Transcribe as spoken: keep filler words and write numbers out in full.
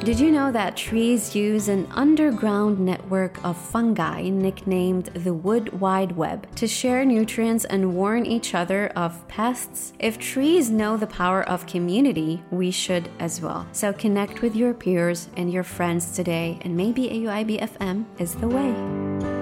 Did you know that trees use an underground network of fungi nicknamed the Wood Wide Web to share nutrients and warn each other of pests? If trees know the power of community, we should as well. So connect with your peers and your friends today, and maybe A U I B F M is the way.